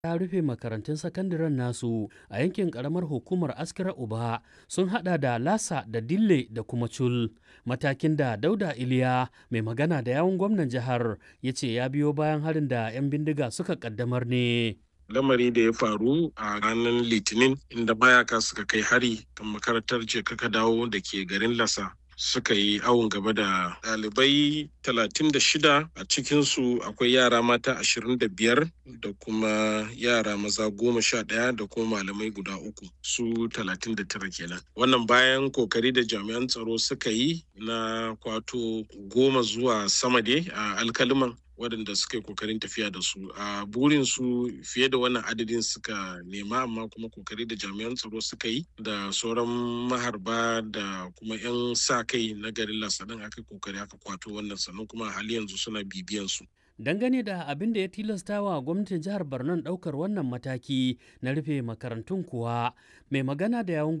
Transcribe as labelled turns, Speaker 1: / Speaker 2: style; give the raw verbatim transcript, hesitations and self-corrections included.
Speaker 1: ta rufe makarantun sakandaren nasu a yankin karamar hukumar Askira Uba sun hada da Lasa da Dille da kuma Cul. Matakin da Dauda Iliya mai magana da yawun gwamnan jihar ya ce ya biyo bayan harin da 'yan bindiga suka kaddamar ne.
Speaker 2: Lamari da ya faru a ranar Litinin inda mayaka suka kai hari kan makarantar ce kaka dawo da ke garin Lasa. Suka yi awon gaba da ɗalibai talatin da shida, a cikinsu akwai yara mata ashirin da biyar da kuma yara maza goma sha ɗaya da kuma malamai guda uku, su talatin da tara kenan. Wannan bayan kokari da jami'an tsaro suka yi na kwato goma zuwa sama dai a alkaliman waɗanda suka yi kokarin tafiya da su. A burin su fiye da wannan adadin suka nema, amma kuma kokari da jami'an tsaro suka yi da sauran maharba da kuma 'yan sa kai na garin Lasanin aka kokari aka kwato wannan, sannan kuma hali yanzu suna bibiyan su.
Speaker 1: Dangane da abin da ya tilasta wa gwamnatin jihar Borno ɗaukar wannan mataki na rufe makarantun kuwa, mai magana da yawun